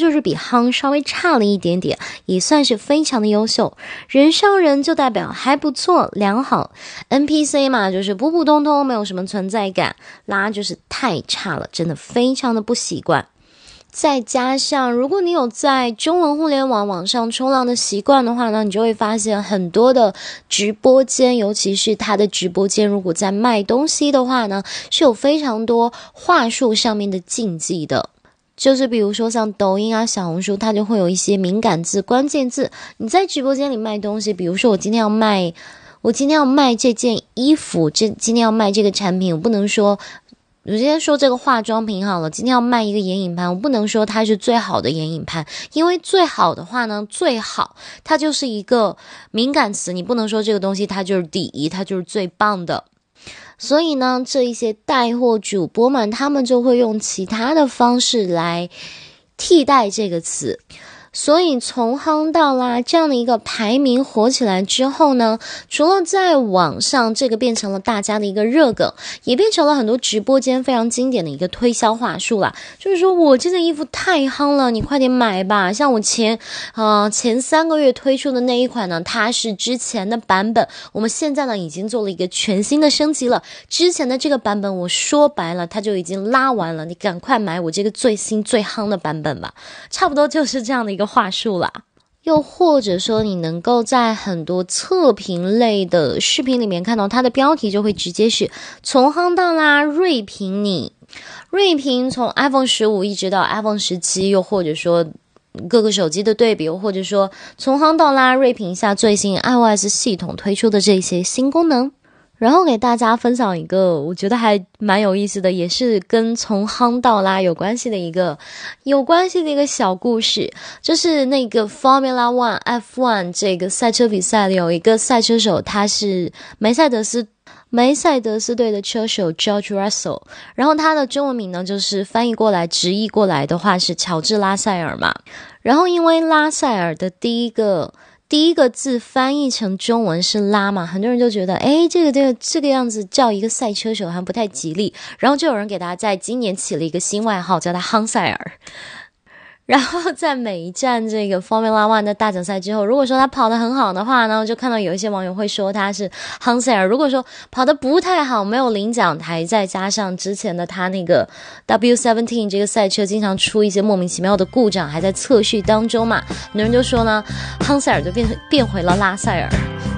就是比夯稍微差了一点点，也算是非常的优秀。人上人就代表还不错，良好。NPC 嘛，就是普普通通，没有什么存在感。拉就是太差了，真的非常的不习惯。再加上如果你有在中文互联网网上冲浪的习惯的话呢，你就会发现很多的直播间，尤其是他的直播间如果在卖东西的话呢，是有非常多话术上面的禁忌的。就是比如说像抖音啊、小红书，它就会有一些敏感字、关键字。你在直播间里卖东西，比如说我今天要卖这件衣服，今天要卖这个产品，我不能说我今天说这个化妆品好了，今天要卖一个眼影盘，我不能说它是最好的眼影盘，因为最好的话呢，最好它就是一个敏感词，你不能说这个东西它就是第一，它就是最棒的。所以呢，这一些带货主播们，他们就会用其他的方式来替代这个词。所以从夯到拉这样的一个排名火起来之后呢，除了在网上这个变成了大家的一个热梗，也变成了很多直播间非常经典的一个推销话术啦。就是说我这件衣服太夯了，你快点买吧。像我前3个月推出的那一款呢，它是之前的版本，我们现在呢已经做了一个全新的升级了。之前的这个版本我说白了它就已经拉完了，你赶快买我这个最新最夯的版本吧。差不多就是这样的一个话术啦。又或者说你能够在很多测评类的视频里面看到它的标题就会直接是从夯到拉锐评你，锐评从 iPhone 15一直到 iPhone 17，又或者说各个手机的对比，又或者说从夯到拉锐评一下最新 iOS 系统推出的这些新功能。然后给大家分享一个我觉得还蛮有意思的，也是跟从夯到拉有关系的一个小故事。就是那个 Formula One F1 这个赛车比赛里有一个赛车手，他是梅赛德斯队的车手 George Russell， 然后他的中文名呢就是翻译过来直译过来的话是乔治拉塞尔嘛。然后因为拉塞尔的第一个字翻译成中文是拉嘛，很多人就觉得这个样子叫一个赛车手还不太吉利，然后就有人给他在今年起了一个新外号叫他夯塞尔。然后在每一站这个 Formula One 的大奖赛之后，如果说他跑得很好的话呢，就看到有一些网友会说他是夯塞尔。如果说跑得不太好，没有领奖台，再加上之前的他那个 W17 这个赛车经常出一些莫名其妙的故障，还在测试当中嘛，很多人就说呢，夯塞尔就变回了拉塞尔。